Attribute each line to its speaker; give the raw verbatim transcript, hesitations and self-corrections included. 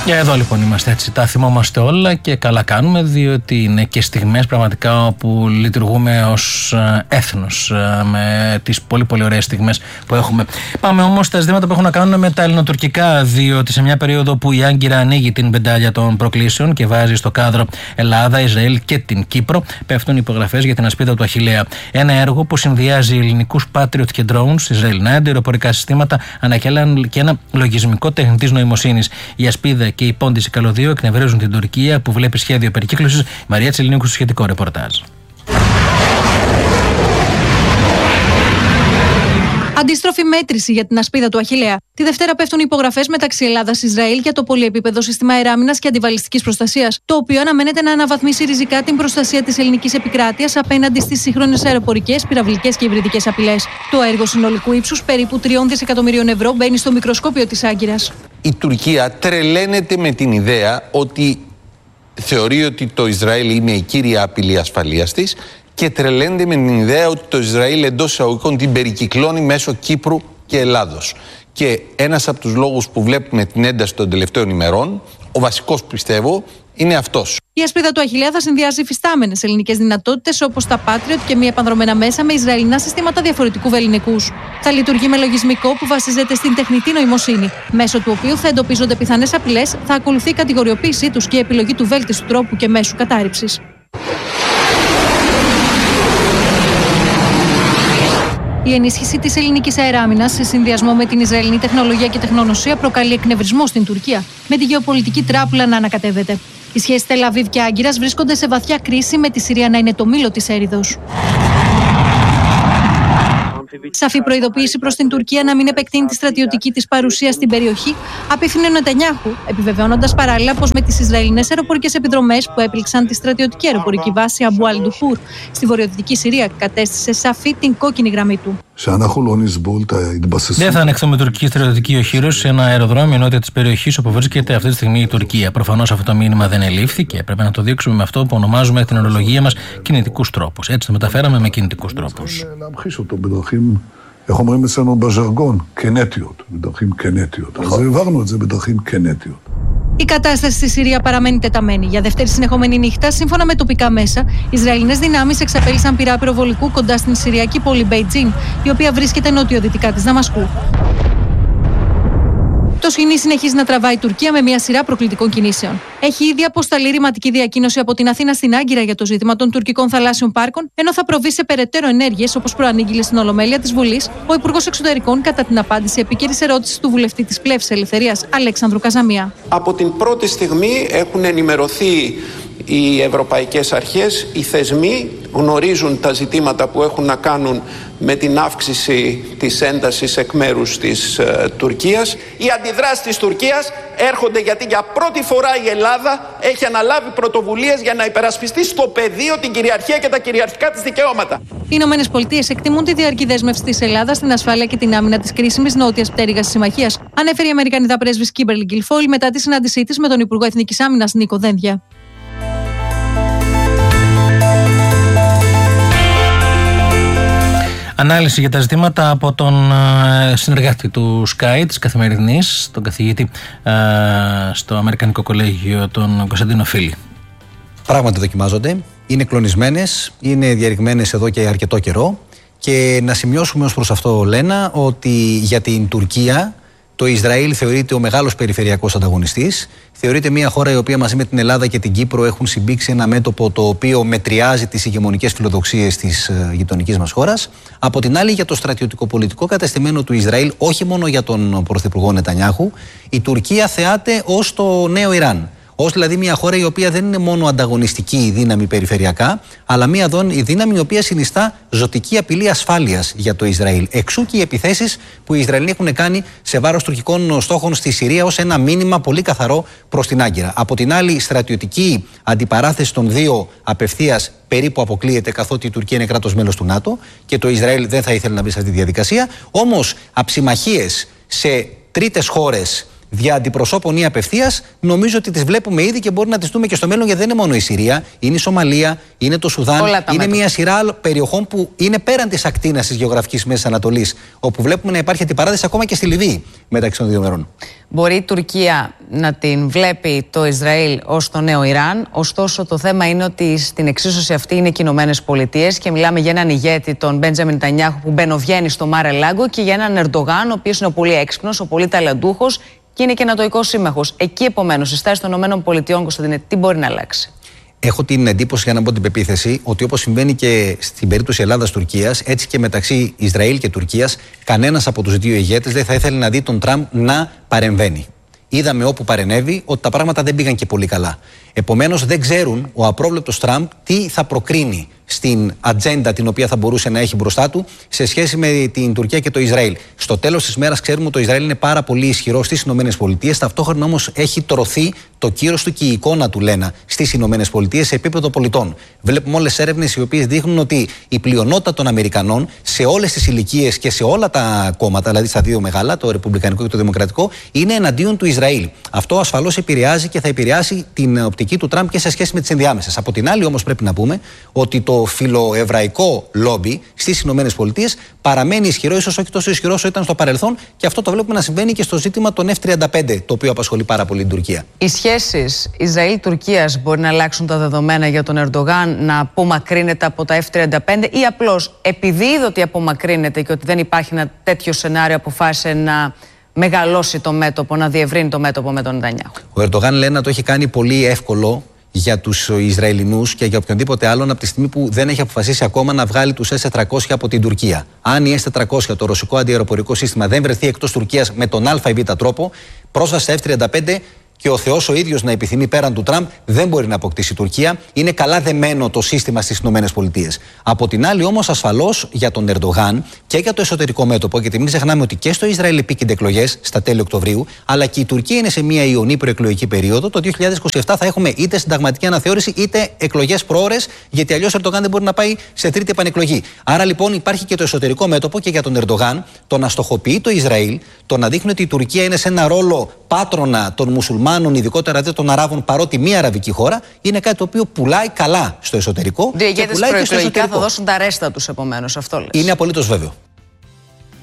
Speaker 1: Και εδώ λοιπόν είμαστε έτσι, τα θυμόμαστε όλα και καλά κάνουμε, διότι είναι και στιγμές πραγματικά όπου λειτουργούμε ως έθνος με τις πολύ πολύ ωραίες στιγμές που έχουμε. Πάμε όμως στα ζητήματα που έχουν να κάνουν με τα ελληνοτουρκικά, διότι σε μια περίοδο που η Άγκυρα ανοίγει την πεντάλια των προκλήσεων και βάζει στο κάδρο Ελλάδα, Ισραήλ και την Κύπρο, πέφτουν υπογραφές για την ασπίδα του Αχιλλέα. Ένα έργο που συνδυάζει ελληνικούς Patriot και drones, Ισραηλινά αεροπορικά συστήματα, ανακέλαν και ένα λογισμικό τεχνητής νοημοσύνης. Η ασπίδα και η πόντιση καλωδίου εκνευρίζουν την Τουρκία που βλέπει σχέδιο περικύκλωσης. Η Μαρία Τσελινίκου στο σχετικό ρεπορτάζ.
Speaker 2: Αντίστροφη μέτρηση για την ασπίδα του Αχιλλέα. Τη Δευτέρα πέφτουν υπογραφές μεταξύ Ελλάδας-Ισραήλ για το πολυεπίπεδο σύστημα αεράμινας και αντιβαλιστικής προστασίας, το οποίο αναμένεται να αναβαθμίσει ριζικά την προστασία της ελληνικής επικράτειας απέναντι στις σύγχρονες αεροπορικές, πυραυλικές και υβριδικές απειλές. Το έργο συνολικού ύψους περίπου τριών δισεκατομμυρίων ευρώ μπαίνει στο μικροσκόπιο της Άγκυρας.
Speaker 3: Η Τουρκία τρελαίνεται με την ιδέα ότι θεωρεί ότι το Ισραήλ είναι η κύρια απειλή ασφαλείας της και τρελαίνεται με την ιδέα ότι το Ισραήλ εντός εισαγωγικών την περικυκλώνει μέσω Κύπρου και Ελλάδος. Και ένας από τους λόγους που βλέπουμε την ένταση των τελευταίων ημερών, ο βασικός πιστεύω, είναι αυτός.
Speaker 2: Η ασπίδα του Αχιλλέα θα συνδυάζει υφιστάμενες ελληνικές δυνατότητες όπως τα Patriot και μη επανδρομένα μέσα με Ισραηλινά συστήματα διαφορετικού βεληνικούς. Θα λειτουργεί με λογισμικό που βασίζεται στην τεχνητή νοημοσύνη, μέσω του οποίου θα εντοπίζονται πιθανές απειλές, θα ακολουθεί η κατηγοριοποίησή τους και η επιλογή του βέλτιστου τρόπου και μέσου κατάρριψης. Η ενίσχυση της ελληνικής αεράμινας σε συνδυασμό με την Ισραηλινή τεχνολογία και τεχνογνωσία προκαλεί εκνευρισμό στην Τουρκία, με τη γεωπολιτική τράπουλα να ανακατεύεται. Οι σχέσεις Τελ-Αβίβ και Άγκυρας βρίσκονται σε βαθιά κρίση, με τη Συρία να είναι το μήλο της έριδος. Σαφή προειδοποίηση προς την Τουρκία να μην επεκτείνει τη στρατιωτική της παρουσία στην περιοχή απίφθινε ο Νετανιάχου, επιβεβαιώνοντας παράλληλα πως με τις Ισραηλινές αεροπορικές επιδρομές που έπληξαν τη στρατιωτική αεροπορική βάση Αμπού Αλ-Ντουχούρ στη βορειοδυτική Συρία, κατέστησε σαφή την κόκκινη γραμμή του.
Speaker 1: Δεν θα ανεχθούμε τουρκική στρατιωτική οχύρωση σε ένα αεροδρόμιο νότια της περιοχής όπου βρίσκεται αυτή τη στιγμή η Τουρκία. Προφανώς αυτό το μήνυμα δεν ελήφθη και πρέπει να το δείξουμε με αυτό που ονομάζουμε την ορολογία μας κινητικούς τρόπους. Έτσι το μεταφέραμε με κινητικούς τρόπους.
Speaker 4: איך אומרים אצלנו בז'רגון, קנטיות, בדרכים קנטיות. אז העברנו את זה בדרכים קנטיות.
Speaker 2: Η κατάσταση στη Συρία παραμένει τεταμένη. Για δεύτερη συνεχόμενη νύχτα, σύμφωνα με τοπικά μέσα, οι Ισραηλινές δυνάμεις εξαπέλυσαν πυρά πυροβολικού κοντά στην συριακή πόλη Μπεϊτζίν, η οποία βρίσκεται νοτιοδυτικά της Δαμασκού. Το σκηνή συνεχίζει να τραβάει η Τουρκία με μια σειρά προκλητικών κινήσεων. Έχει ήδη αποσταλεί ρηματική διακοίνωση από την Αθήνα στην Άγκυρα για το ζήτημα των τουρκικών θαλάσσιων πάρκων, ενώ θα προβεί σε περαιτέρω ενέργειες, όπως προανήγγειλε στην Ολομέλεια της Βουλής ο Υπουργός Εξωτερικών κατά την απάντηση επίκαιρης ερώτησης του βουλευτή της Πλεύσης Ελευθερίας, Αλέξανδρου Καζαμία.
Speaker 5: Από την πρώτη στιγμή έχουν ενημερωθεί οι ευρωπαϊκές αρχές, οι θεσμοί γνωρίζουν τα ζητήματα που έχουν να κάνουν με την αύξηση της έντασης εκ μέρους της ε, Τουρκίας. Οι αντιδράσεις της Τουρκίας έρχονται γιατί για πρώτη φορά η Ελλάδα έχει αναλάβει πρωτοβουλίες για να υπερασπιστεί στο πεδίο την κυριαρχία και τα κυριαρχικά της δικαιώματα.
Speaker 2: Οι Ηνωμένες Πολιτείες εκτιμούν τη διαρκή δέσμευση της Ελλάδας στην ασφάλεια και την άμυνα της κρίσιμης νότιας πτέρυγας της συμμαχίας, ανέφερε η Αμερικανίδα πρέσβης Κίμπερλι Γκιλφόιλ μετά τη συνάντησή της με τον Υπουργό Εθνικής Άμυνας Νίκο Δένδια.
Speaker 1: Ανάλυση για τα ζητήματα από τον συνεργάτη του Sky, της Καθημερινής, τον καθηγητή στο Αμερικανικό Κολέγιο, τον Κωνσταντίνο Φίλη.
Speaker 6: Πράγματι δοκιμάζονται, είναι κλονισμένες, είναι διαρριγμένες εδώ και αρκετό καιρό και να σημειώσουμε ως προς αυτό, Λένα, ότι για την Τουρκία το Ισραήλ θεωρείται ο μεγάλος περιφερειακός ανταγωνιστής. Θεωρείται μια χώρα η οποία μαζί με την Ελλάδα και την Κύπρο έχουν συμπήξει ένα μέτωπο το οποίο μετριάζει τις ηγεμονικές φιλοδοξίες της γειτονικής μας χώρας. Από την άλλη, για το στρατιωτικό-πολιτικό κατεστημένο του Ισραήλ, όχι μόνο για τον Πρωθυπουργό Νετανιάχου, η Τουρκία θεάται ως το νέο Ιράν. Ως δηλαδή μια χώρα η οποία δεν είναι μόνο ανταγωνιστική δύναμη περιφερειακά, αλλά μια δύναμη η οποία συνιστά ζωτική απειλή ασφάλειας για το Ισραήλ. Εξού και οι επιθέσεις που οι Ισραηλοί έχουν κάνει σε βάρος τουρκικών στόχων στη Συρία ως ένα μήνυμα πολύ καθαρό προς την Άγκυρα. Από την άλλη, η στρατιωτική αντιπαράθεση των δύο απευθείας περίπου αποκλείεται, καθότι η Τουρκία είναι κράτος μέλος του ΝΑΤΟ και το Ισραήλ δεν θα ήθελε να μπει σε αυτή τη διαδικασία. Όμως, αψημαχίες σε τρίτες χώρες δια αντιπροσώπων ή απευθείας, νομίζω ότι τις βλέπουμε ήδη και μπορεί να τις δούμε και στο μέλλον, γιατί δεν είναι μόνο η Συρία, είναι η Σομαλία, είναι το Σουδάν, είναι μέτωπα. Μια σειρά περιοχών που είναι πέραν της ακτίνας της γεωγραφικής Μέσης Ανατολής, όπου βλέπουμε να υπάρχει αντιπαράθεση ακόμα και στη Λιβύη μεταξύ των δύο μερών.
Speaker 7: Μπορεί η Τουρκία να την βλέπει το Ισραήλ ως το νέο Ιράν. Ωστόσο, το θέμα είναι ότι στην εξίσωση αυτή είναι και οι Ηνωμένες Πολιτείες και μιλάμε για έναν ηγέτη, τον Μπέντζαμιν Νετανιάχου, που μπαινοβγαίνει στο Μάρε Λάγκο, και για έναν Ερντογάν, ο οποίος είναι ο πολύ έξυπνος, ο πολύ ταλαντούχος και είναι και ανατοϊκός σύμμαχος. Εκεί, επομένως, η στάση των Ηνωμένων Πολιτειών, Κωνσταντίνε, τι μπορεί να αλλάξει?
Speaker 6: Έχω την εντύπωση, για να πω την πεποίθηση, ότι όπως συμβαίνει και στην περίπτωση Ελλάδας-Τουρκίας, έτσι και μεταξύ Ισραήλ και Τουρκίας, κανένας από τους δύο ηγέτες δεν θα ήθελε να δει τον Τραμπ να παρεμβαίνει. Είδαμε όπου παρενέβη ότι τα πράγματα δεν πήγαν και πολύ καλά. Επομένως, δεν ξέρουν ο απρόβλεπτος Τραμπ τι θα προκρίνει στην ατζέντα την οποία θα μπορούσε να έχει μπροστά του σε σχέση με την Τουρκία και το Ισραήλ. Στο τέλος της μέρας, ξέρουμε ότι το Ισραήλ είναι πάρα πολύ ισχυρό στις ΗΠΑ. Ταυτόχρονα όμως έχει τρωθεί το κύρος του και η εικόνα του, λένε, στις ΗΠΑ σε επίπεδο πολιτών. Βλέπουμε όλες τις έρευνες οι οποίες δείχνουν ότι η πλειονότητα των Αμερικανών σε όλες τις ηλικίες και σε όλα τα κόμματα, δηλαδή στα δύο μεγάλα, το Ρεπουμπλικανικό και το Δημοκρατικό, είναι εναντίον του Ισραήλ. Αυτό ασφαλώς επηρεάζει και θα επηρεάσει την οπτική του Τραμπ και σε σχέση με τις ενδιάμεσες. Από την άλλη, όμως, πρέπει να πούμε ότι το φιλοεβραϊκό λόμπι στις ΗΠΑ παραμένει ισχυρό, ίσως όχι τόσο ισχυρό όσο ήταν στο παρελθόν, και αυτό το βλέπουμε να συμβαίνει και στο ζήτημα των εφ τριάντα πέντε, το οποίο απασχολεί πάρα πολύ την Τουρκία.
Speaker 7: Οι σχέσεις Ισραήλ-Τουρκίας μπορεί να αλλάξουν τα δεδομένα για τον Ερντογάν να απομακρύνεται από τα εφ τριάντα πέντε, ή απλώς επειδή είδε ότι απομακρύνεται και ότι δεν υπάρχει ένα τέτοιο σενάριο, αποφάσισε να μεγαλώσει το μέτωπο, να διευρύνει το μέτωπο με τον Νετανιάχου?
Speaker 6: Ο Ερντογάν, λένε, να το έχει κάνει πολύ εύκολο για τους Ισραηλινούς και για οποιονδήποτε άλλον από τη στιγμή που δεν έχει αποφασίσει ακόμα να βγάλει τους ες τετρακόσια από την Τουρκία. Αν η ες τετρακόσια, το ρωσικό αντιαεροπορικό σύστημα, δεν βρεθεί εκτός Τουρκίας με τον α ή β τρόπο, πρόσβαση στα εφ τριάντα πέντε και ο Θεός ο ίδιος να επιθυμεί πέραν του Τραμπ, δεν μπορεί να αποκτήσει η Τουρκία. Είναι καλά δεμένο το σύστημα στις ΗΠΑ. Από την άλλη, όμως, ασφαλώς για τον Ερντογάν και για το εσωτερικό μέτωπο, γιατί μην ξεχνάμε ότι και στο Ισραήλ επίκυνται εκλογές στα τέλη Οκτωβρίου, αλλά και η Τουρκία είναι σε μια ιονή προεκλογική περίοδο. Το δύο χιλιάδες είκοσι επτά θα έχουμε είτε συνταγματική αναθεώρηση είτε εκλογές προώρες, γιατί αλλιώς ο Ερντογάν δεν μπορεί να πάει σε τρίτη επανεκλογή. Άρα λοιπόν υπάρχει και το εσωτερικό μέτωπο και για τον Ερντογάν το να στοχοποιεί το Ισραήλ, το να δείχνει ότι η Τουρκία είναι σε ένα ρόλο πάτρονα των μουσουλμάνων, ειδικότερα δε των Αράβων, παρότι μία αραβική χώρα, είναι κάτι το οποίο πουλάει καλά στο εσωτερικό.
Speaker 7: Οι ηγέτες προεκλογικά θα δώσουν τα ρέστα τους, επομένως, αυτό λες?
Speaker 6: Είναι απολύτως βέβαιο.